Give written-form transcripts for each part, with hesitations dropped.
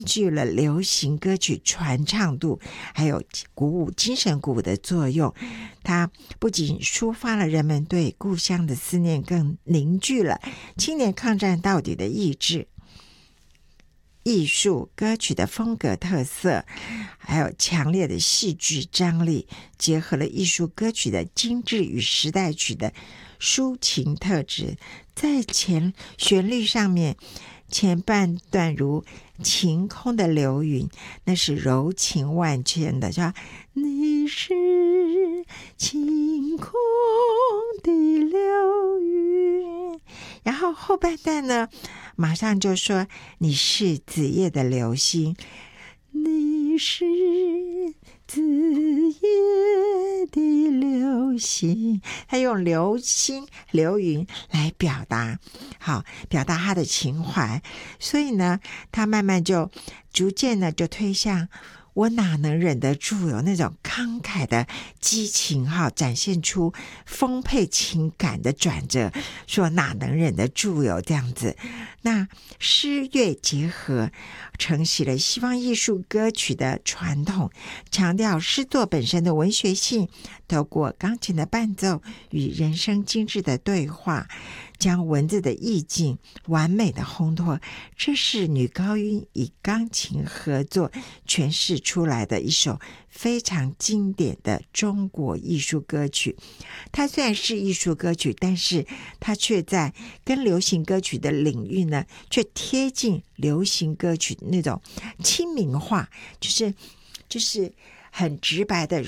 具了流行歌曲传唱度，还有精神鼓舞的作用。它不仅抒发了人们对故乡的思念，更凝聚了青年抗战到底的意志。艺术歌曲的风格特色，还有强烈的戏剧张力，结合了艺术歌曲的精致与时代曲的抒情特质。在旋律上面，前半段如晴空的流云，那是柔情万千的，说你是晴空的流云。然后后半段呢，马上就说你是子夜的流星，你是子夜的流星。他用流星流云来表达他的情怀，所以呢他慢慢就逐渐的就推向我哪能忍得住，有那种慷慨的激情展现出丰沛情感的转折，说哪能忍得住有这样子。那诗乐结合，承袭了西方艺术歌曲的传统，强调诗作本身的文学性，透过钢琴的伴奏与人声精致的对话，将文字的意境完美的烘托。这是女高音以钢琴合作诠释出来的一首非常经典的中国艺术歌曲。它虽然是艺术歌曲，但是它却在跟流行歌曲的领域呢，却贴近流行歌曲那种亲民化，就是很直白的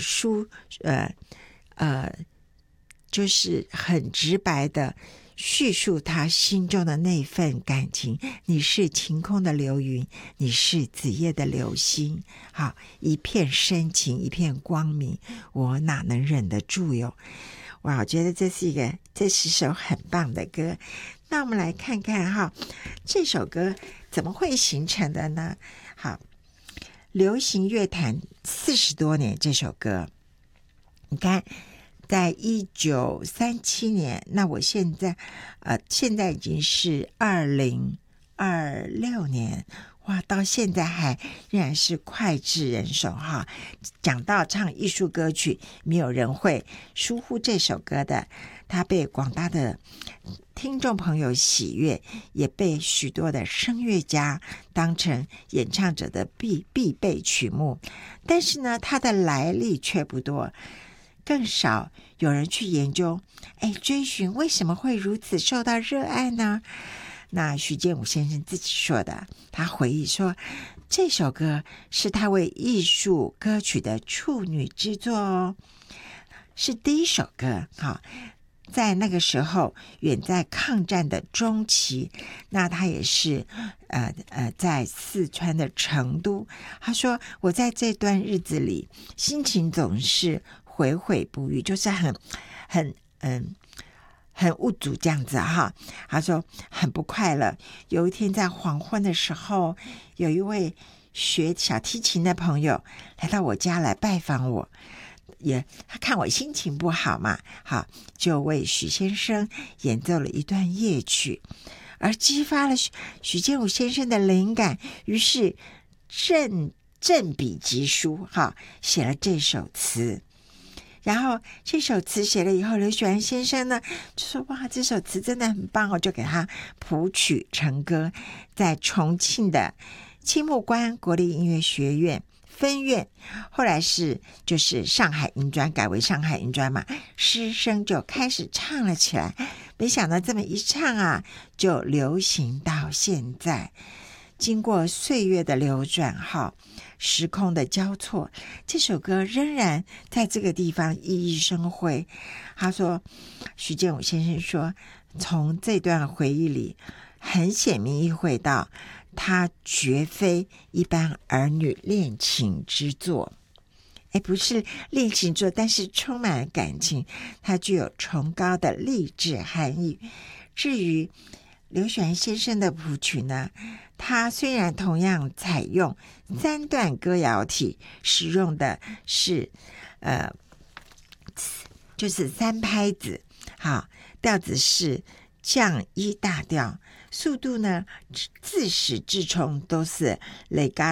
就是很直白的叙述他心中的那份感情。你是晴空的流云，你是子夜的流星，好，一片深情，一片光明，我哪能忍得住哟。哇，我觉得这是首很棒的歌。那我们来看看这首歌怎么会形成的呢？好，流行乐坛40多年，这首歌你看在1937年，那我现在已经是2026年，哇，到现在还仍然是脍炙人口讲到唱艺术歌曲，没有人会疏忽这首歌的。它被广大的听众朋友喜悦，也被许多的声乐家当成演唱者的必备曲目。但是呢，它的来历却不多，更少有人去研究追寻为什么会如此受到热爱呢？那徐建武先生自己说的，他回忆说，这首歌是他为艺术歌曲的处女之作哦，是第一首歌。在那个时候，远在抗战的中期，那他也是在四川的成都。他说，我在这段日子里心情总是悔悔不遇，就是很无助这样子他说很不快乐。有一天在黄昏的时候，有一位学小提琴的朋友来到我家来拜访我，他看我心情不好嘛，就为许先生演奏了一段夜曲，而激发了许建武先生的灵感，于是振笔疾书写了这首词。然后这首词写了以后，刘许安先生呢就说，哇，这首词真的很棒哦，就给他谱曲成歌，在重庆的青木关国立音乐学院分院，后来就是上海音专，改为上海音专嘛，师生就开始唱了起来。没想到这么一唱就流行到现在。经过岁月的流转时空的交错，这首歌仍然在这个地方熠熠生辉。他说，徐建武先生说，从这段回忆里很显明意会到，他绝非一般儿女恋情之作，不是恋情作，但是充满了感情，它具有崇高的励志含义。至于刘许安先生的谱曲呢，他虽然同样采用3段歌谣体，使用的是就是3拍子，调子是降1大调， 速度呢自始至终都是雷嘎